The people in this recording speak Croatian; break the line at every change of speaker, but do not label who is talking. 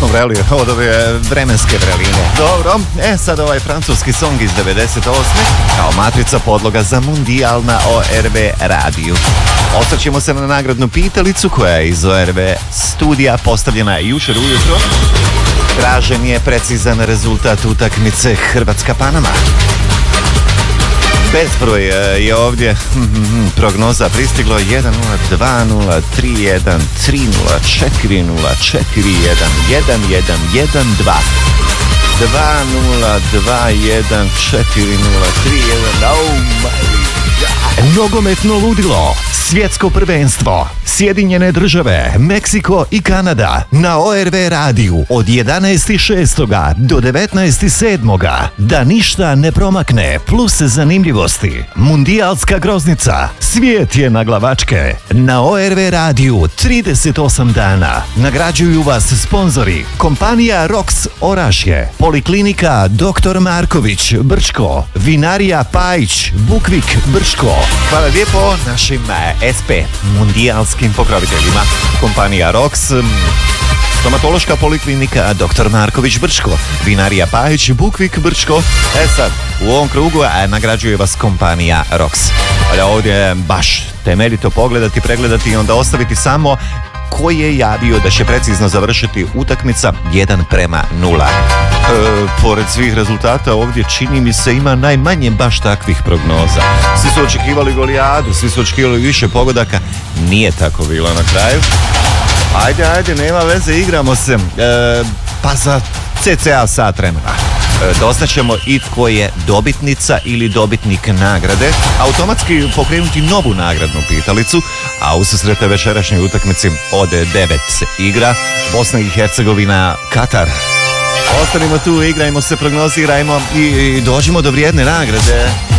smo vreli od ove vremenske vreline. Dobro, sad ovaj francuski song iz 98. kao matrica podloga za Mundijal na ORV radiju. Osvrćemo se na nagradnu pitalicu koja je iz ORV studija postavljena jučer ujutro. Tražen je precizan rezultat utakmice Hrvatska-Panama. Bezbroj je ovdje prognoza pristiglo 1-0, 2-0, 3-1, 3-0, 4-0, 4-1, 1-1, 1-2, 2-0, 2-1, 4-0, 3-1, oh my God. Nogometno ludilo, svjetsko prvenstvo, Sjedinjene države, Meksiko i Kanada na ORV radiju od 11.6. do 19.7. Da ništa ne promakne, plus zanimljivosti, mundijalska groznica, svijet je na glavačke. Na ORV radiju 38 dana. Nagrađuju vas sponzori kompanija ROX Orašje, Poliklinika Dr. Marković Brčko, Vinarija Pajić Bukvik Brčko. Hvala lijepo našim SP mundijalskim pokroviteljima. Kompanija ROX, stomatološka poliklinika Dr. Marković Brčko, Vinarija Pajić Bukvik Brčko. Sad, u ovom krugu nagrađuje vas kompanija ROX. Ali ovdje baš temeljito pogledati, pregledati i onda ostaviti samo ko je javio da će precizno završiti utakmica 1:0. Pored svih rezultata ovdje čini mi se ima najmanje baš takvih prognoza. Svi su očekivali golijadu, svi su očekivali više pogodaka. Nije tako bilo na kraju. Ajde, nema veze, igramo se. Pa za cca sat vremena doznaćemo i tko je dobitnica ili dobitnik nagrade, automatski pokrenuti novu nagradnu pitalicu, a u susrete večerašnjoj utakmici od 9 se igra Bosna i Hercegovina, Katar. Ostanimo tu, igrajmo se, prognozirajmo i dođimo do vrijedne nagrade.